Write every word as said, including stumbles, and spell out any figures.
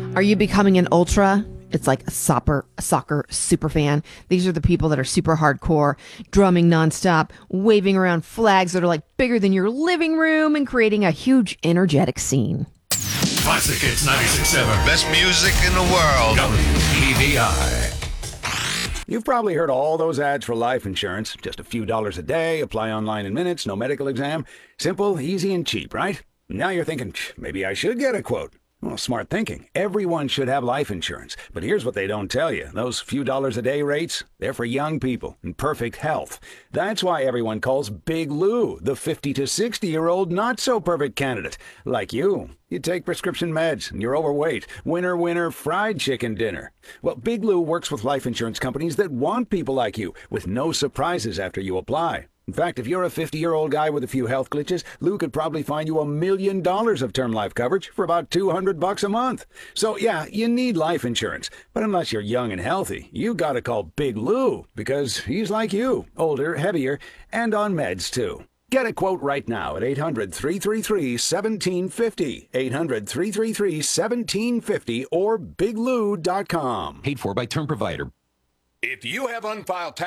Are you becoming an ultra? It's like a soccer, a soccer super fan. These are the people that are super hardcore, drumming nonstop, waving around flags that are like bigger than your living room and creating a huge energetic scene. Classic Hits ninety-six point seven. Best music in the world. W E V I. You've probably heard all those ads for life insurance. Just a few dollars a day, apply online in minutes, no medical exam. Simple, easy, and cheap, right? Now you're thinking, maybe I should get a quote. Well, smart thinking. Everyone should have life insurance. But here's what they don't tell you. Those few dollars a day rates, they're for young people in perfect health. That's why everyone calls Big Lou the fifty to sixty-year-old not-so-perfect candidate. Like you. You take prescription meds and you're overweight. Winner, winner, fried chicken dinner. Well, Big Lou works with life insurance companies that want people like you, with no surprises after you apply. In fact, if you're a fifty-year-old guy with a few health glitches, Lou could probably find you a million dollars of term life coverage for about two hundred bucks a month. So yeah, you need life insurance. But unless you're young and healthy, you gotta call Big Lou, because he's like you, older, heavier, and on meds too. Get a quote right now at eight hundred, three three three, one seven five zero, eight hundred, three three three, one seven five zero, or big lou dot com. Paid for by Term Provider. If you have unfiled tax